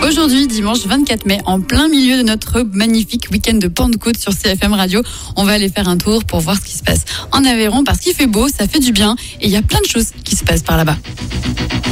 Aujourd'hui, dimanche 24 mai, en plein milieu de notre magnifique week-end de Pentecôte sur CFM Radio, on va aller faire un tour pour voir ce qui se passe en Aveyron parce qu'il fait beau, ça fait du bien et il y a plein de choses qui se passent par là-bas.